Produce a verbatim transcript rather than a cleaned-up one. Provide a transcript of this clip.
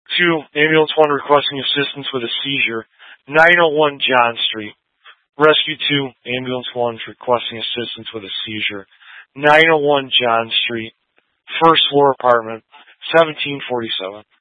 two, Ambulance one requesting assistance with a seizure, nine oh one John Street. Rescue two, Ambulance one requesting assistance with a seizure, nine oh one John Street, first floor apartment, seventeen forty-seven.